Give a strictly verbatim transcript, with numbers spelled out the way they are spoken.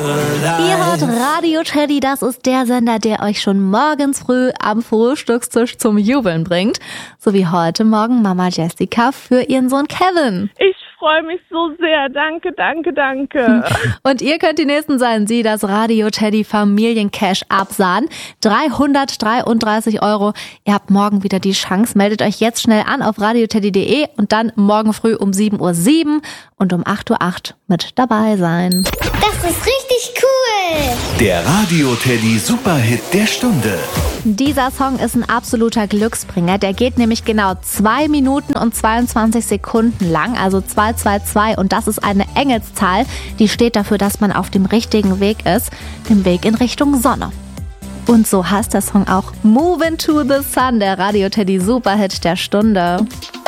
Ihr hört Radio Teddy, das ist der Sender, der euch schon morgens früh am Frühstückstisch zum Jubeln bringt. So wie heute Morgen Mama Jessica für ihren Sohn Kevin. Ich freue mich so sehr. Danke, danke, danke. Und ihr könnt die Nächsten sein, die das Radio Teddy Familiencash absahen. dreihundertdreiunddreißig Euro. Ihr habt morgen wieder die Chance. Meldet euch jetzt schnell an auf radioteddy punkt de und dann morgen früh um sieben Uhr sieben und um acht Uhr acht mit dabei sein. Das ist richtig cool. Der Radio Teddy Superhit der Stunde. Dieser Song ist ein absoluter Glücksbringer. Der geht nämlich genau zwei Minuten und zweiundzwanzig Sekunden lang, also zwei zwei zwei. Und das ist eine Engelszahl, die steht dafür, dass man auf dem richtigen Weg ist, dem Weg in Richtung Sonne. Und so heißt der Song auch Moving to the Sun, der Radio Teddy Superhit der Stunde.